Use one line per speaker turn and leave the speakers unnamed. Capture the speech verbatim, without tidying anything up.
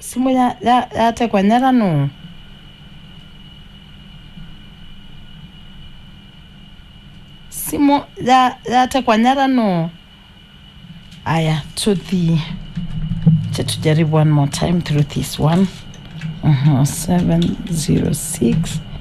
simu ya ya yatekwa nyarano simu ya yatekwa nyarano. Aya, to the tujaribu one more time through this one. Uh-huh, seven zero six